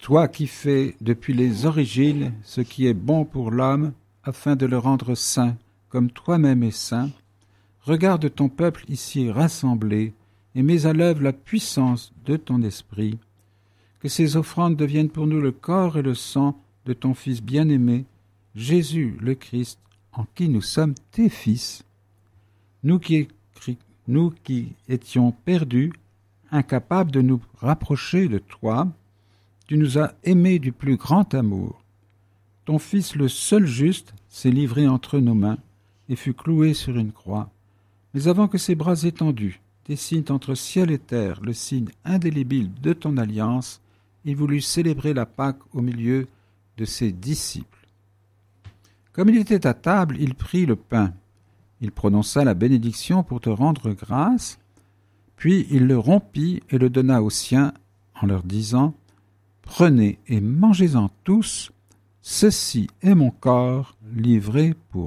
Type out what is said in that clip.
Toi qui fais depuis les origines ce qui est bon pour l'homme, afin de le rendre saint, comme toi-même es saint, regarde ton peuple ici rassemblé et mets à l'œuvre la puissance de ton esprit. Que ces offrandes deviennent pour nous le corps et le sang de ton Fils bien-aimé, Jésus le Christ, en qui nous sommes tes fils. Nous qui étions perdus, incapables de nous rapprocher de toi, tu nous as aimés du plus grand amour. Ton Fils, le seul juste, s'est livré entre nos mains et fut cloué sur une croix. Mais avant que ses bras étendus dessinent entre ciel et terre le signe indélébile de ton alliance, il voulut célébrer la Pâque au milieu de ses disciples. Comme il était à table, il prit le pain. Il prononça la bénédiction pour te rendre grâce, puis il le rompit et le donna aux siens en leur disant « Prenez et mangez-en tous, ceci est mon corps livré pour vous. »